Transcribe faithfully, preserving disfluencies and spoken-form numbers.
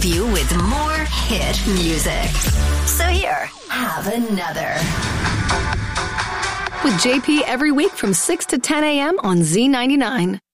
help you with more hit music. So here, have another. With J P every week from six to ten a.m. on Z ninety-nine.